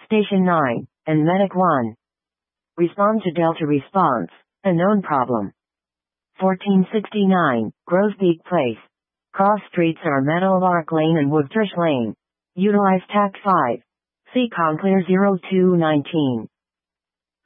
Station 9, and Medic 1. Respond to Delta response. A known problem. 1469, Grosbeak Place. Cross streets are Meadowlark Lane and Woodthrush Lane. Utilize TAC 5. See Conclear 0219.